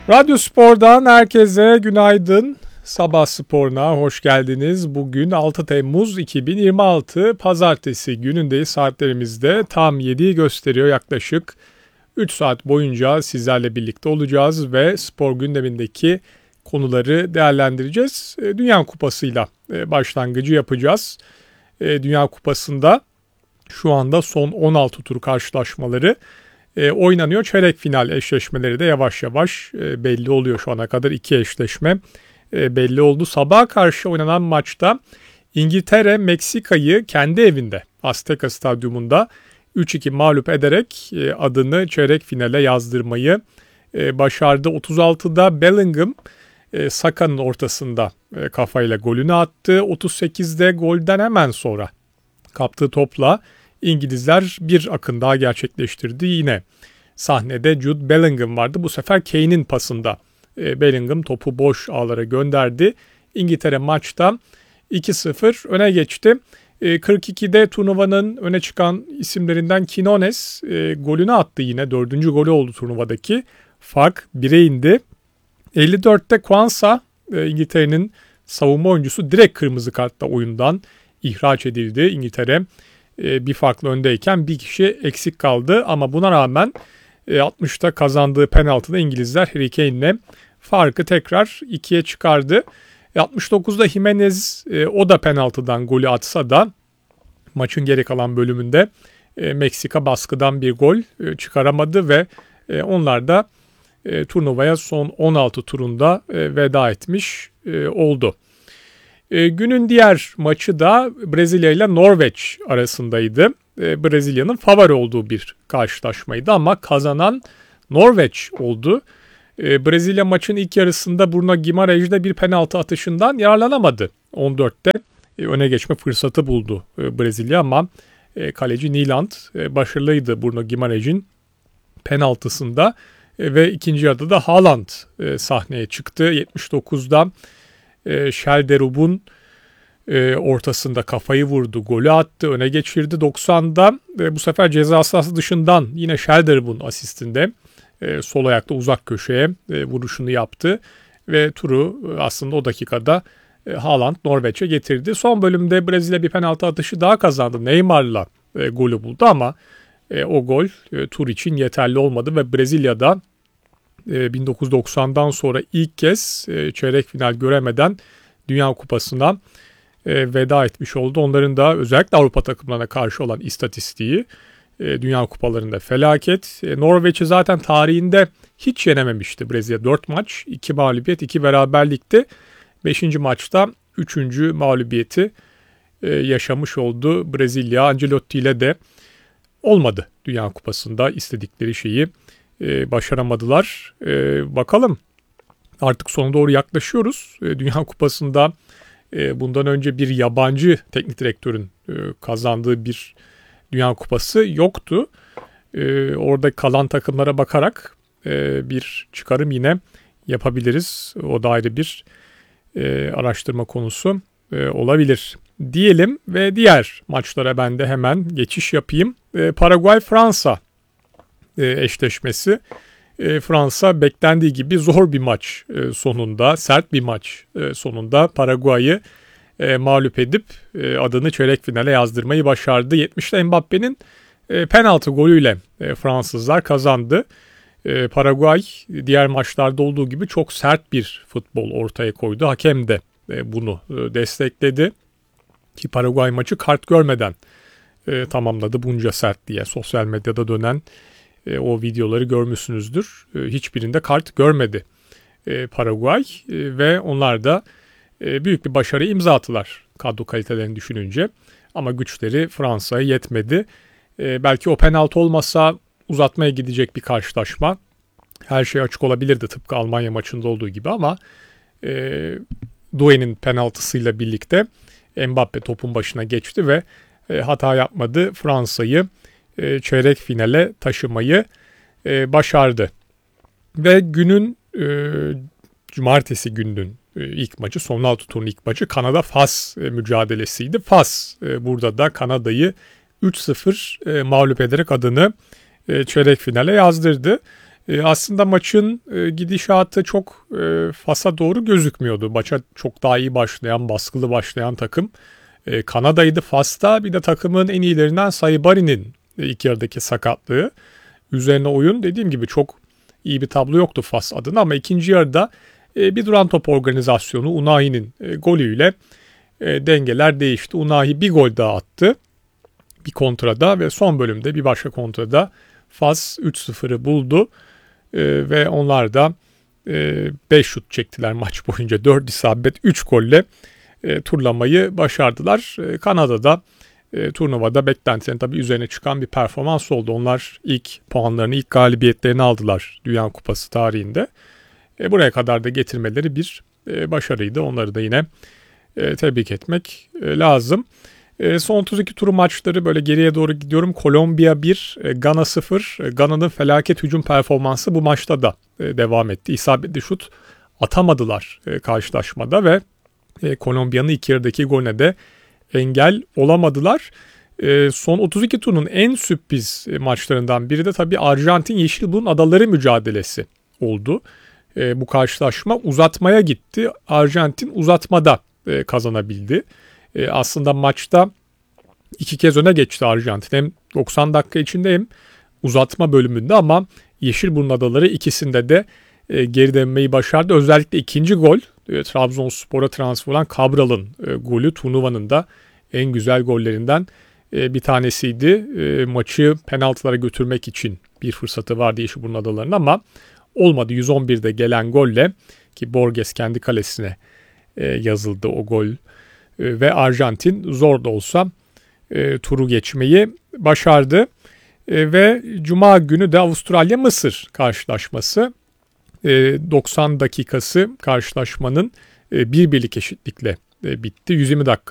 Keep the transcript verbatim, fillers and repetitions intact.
Radyo Spor'dan herkese günaydın. Sabah Spor'una hoş geldiniz. Bugün altı Temmuz iki bin yirmi altı Pazartesi günündeyiz. Saatlerimizde tam yediyi gösteriyor. Yaklaşık üç saat boyunca sizlerle birlikte olacağız ve spor gündemindeki konuları değerlendireceğiz. Dünya Kupası'yla başlangıcı yapacağız. Dünya Kupası'nda şu anda son on altı tur karşılaşmaları E, oynanıyor. Çeyrek final eşleşmeleri de yavaş yavaş e, belli oluyor. Şu ana kadar iki eşleşme e, belli oldu. Sabaha karşı oynanan maçta İngiltere Meksika'yı kendi evinde Azteca Stadyumunda üç iki mağlup ederek e, adını çeyrek finale yazdırmayı e, başardı. otuz altıda Bellingham e, Saka'nın ortasında e, kafayla golünü attı. otuz sekizde golden hemen sonra kaptığı topla İngilizler bir akın daha gerçekleştirdi. Yine sahnede Jude Bellingham vardı. Bu sefer Kane'in pasında e, Bellingham topu boş ağlara gönderdi. İngiltere maçta iki sıfır öne geçti. E, kırk ikide turnuvanın öne çıkan isimlerinden Quinones e, golünü attı yine. Dördüncü golü oldu turnuvadaki. Fark bire indi. elli dörtte Kwanza e, İngiltere'nin savunma oyuncusu direkt kırmızı kartla oyundan ihraç edildi. İngiltere bir farklı öndeyken bir kişi eksik kaldı ama buna rağmen altmışta kazandığı penaltıda İngilizler Harry Kane'le farkı tekrar ikiye çıkardı. altmış dokuzda Jimenez o da penaltıdan golü atsa da maçın geri kalan bölümünde Meksika baskıdan bir gol çıkaramadı ve onlar da turnuvaya son on altı turunda veda etmiş oldu. E, günün diğer maçı da Brezilya ile Norveç arasındaydı. E, Brezilya'nın favori olduğu bir karşılaşmaydı ama kazanan Norveç oldu. E, Brezilya maçın ilk yarısında Bruno Guimarães'de bir penaltı atışından yararlanamadı. on dörtte e, öne geçme fırsatı buldu e, Brezilya ama e, kaleci Nyland e, başarılıydı Bruno Guimarães'in penaltısında e, ve ikinci yarıda da Haaland e, sahneye çıktı. yetmiş dokuzda E, Schelderub'un e, ortasında kafayı vurdu, golü attı, öne geçirdi. doksanda e, bu sefer ceza sahası dışından yine Schelderub'un asistinde e, sol ayakta uzak köşeye e, vuruşunu yaptı ve turu e, aslında o dakikada e, Haaland Norveç'e getirdi. Son bölümde Brezilya bir penaltı atışı daha kazandı. Neymar'la e, golü buldu ama e, o gol e, tur için yeterli olmadı ve Brezilya'da bin dokuz yüz doksandan sonra ilk kez çeyrek final göremeden Dünya Kupası'na veda etmiş oldu. Onların da özellikle Avrupa takımlarına karşı olan istatistiği Dünya Kupalarında felaket. Norveç'i zaten tarihinde hiç yenememişti Brezilya. dört maç, iki mağlubiyet, iki beraberlikti. beşinci maçta üçüncü mağlubiyeti yaşamış oldu Brezilya. Ancelotti ile de olmadı Dünya Kupası'nda istedikleri şeyi Ee, başaramadılar. Ee, bakalım artık sona doğru yaklaşıyoruz. Ee, Dünya Kupası'nda e, bundan önce bir yabancı teknik direktörün e, kazandığı bir Dünya Kupası yoktu. E, orada kalan takımlara bakarak e, bir çıkarım yine yapabiliriz. O da ayrı bir e, araştırma konusu e, olabilir diyelim ve diğer maçlara ben de hemen geçiş yapayım. E, Paraguay-Fransa eşleşmesi. E, Fransa beklendiği gibi zor bir maç e, sonunda, sert bir maç e, sonunda Paraguay'ı e, mağlup edip e, adını çeyrek finale yazdırmayı başardı. yetmişte Mbappe'nin e, penaltı golüyle e, Fransızlar kazandı. E, Paraguay diğer maçlarda olduğu gibi çok sert bir futbol ortaya koydu. Hakem de e, bunu e, destekledi. Ki Paraguay maçı kart görmeden e, tamamladı bunca sert diye sosyal medyada dönen o videoları görmüşsünüzdür. Hiçbirinde kart görmedi Paraguay ve onlar da büyük bir başarı imza attılar kadro kalitelerini düşününce. Ama güçleri Fransa'ya yetmedi. Belki o penaltı olmasa uzatmaya gidecek bir karşılaşma. Her şey açık olabilirdi tıpkı Almanya maçında olduğu gibi ama Doué'nin penaltısıyla birlikte Mbappe topun başına geçti ve hata yapmadı. Fransa'yı çeyrek finale taşımayı e, başardı. Ve günün e, cumartesi gününün e, ilk maçı, son altı turun ilk maçı Kanada-Fas e, mücadelesiydi. Fas e, burada da Kanada'yı üç sıfır e, mağlup ederek adını e, çeyrek finale yazdırdı. E, aslında maçın e, gidişatı çok e, Fas'a doğru gözükmüyordu. Maça çok daha iyi başlayan, baskılı başlayan takım e, Kanada'ydı. Fas'ta bir de takımın en iyilerinden Saibari'nin e, ilk yarıdaki sakatlığı. Üzerine oyun dediğim gibi çok iyi bir tablo yoktu Fas adına ama ikinci yarıda e, bir duran top organizasyonu Unahi'nin e, golüyle e, dengeler değişti. Unahi bir gol daha attı bir kontrada ve son bölümde bir başka kontrada Fas üç sıfırı buldu. Ee, ve onlar da beş e, şut çektiler maç boyunca. dört isabet üç golle e, turlamayı başardılar. E, Kanada'da e, turnuvada beklentilerin tabii üzerine çıkan bir performans oldu. Onlar ilk puanlarını, ilk galibiyetlerini aldılar Dünya Kupası tarihinde. E, buraya kadar da getirmeleri bir e, başarıydı. Onları da yine e, tebrik etmek e, lazım. E, son otuz iki turu maçları böyle geriye doğru gidiyorum. Kolombiya bir, e, Gana sıfır. E, Gana'nın felaket hücum performansı bu maçta da e, devam etti. İsabetli şut atamadılar e, karşılaşmada ve e, Kolombiya'nın iki yarıdaki golüne de engel olamadılar. E, son otuz iki turun en sürpriz e, maçlarından biri de tabii Arjantin Yeşilburun Adaları mücadelesi oldu. E, bu karşılaşma uzatmaya gitti. Arjantin uzatmada e, kazanabildi. E, aslında maçta iki kez öne geçti Arjantin. Hem doksan dakika içinde hem uzatma bölümünde ama Yeşilburun Adaları ikisinde de e, geri dönmeyi başardı. Özellikle ikinci gol e, Trabzonspor'a transfer olan Cabral'ın e, golü turnuvanın da en güzel gollerinden e, bir tanesiydi. E, maçı penaltılara götürmek için bir fırsatı vardı Yeşilburun Adaları'nın ama olmadı. yüz on birde gelen golle ki Borges kendi kalesine e, yazıldı o gol. Ve Arjantin zor da olsa e, turu geçmeyi başardı. E, ve Cuma günü de Avustralya-Mısır karşılaşması. E, doksan dakikası karşılaşmanın e, bir birlik eşitlikle e, bitti. yüz yirmi dakika